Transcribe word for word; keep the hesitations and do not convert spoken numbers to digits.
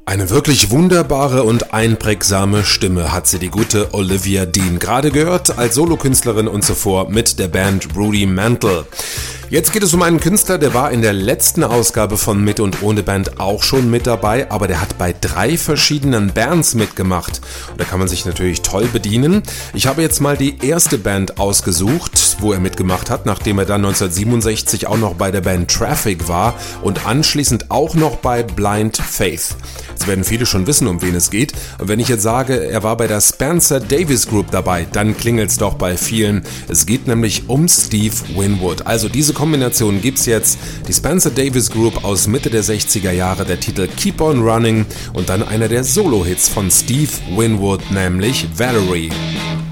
Eine wirklich wunderbare und einprägsame Stimme hat sie, die gute Olivia Dean. Gerade gehört als Solokünstlerin und zuvor mit der Band Rudimental. Jetzt geht es um einen Künstler, der war in der letzten Ausgabe von Mit und Ohne Band auch schon mit dabei, aber der hat bei drei verschiedenen Bands mitgemacht. Und da kann man sich natürlich toll bedienen. Ich habe jetzt mal die erste Band ausgesucht, wo er mitgemacht hat, nachdem er dann neunzehnhundertsiebenundsechzig auch noch bei der Band Traffic war und anschließend auch noch bei Blind Faith. Jetzt werden viele schon wissen, um wen es geht. Und wenn ich jetzt sage, er war bei der Spencer Davis Group dabei, dann klingelt's doch bei vielen. Es geht nämlich um Steve Winwood. Also diese Kombination gibt's jetzt. Die Spencer Davis Group aus Mitte der sechziger Jahre, der Titel Keep on Running und dann einer der Solo-Hits von Steve Winwood, nämlich Valerie.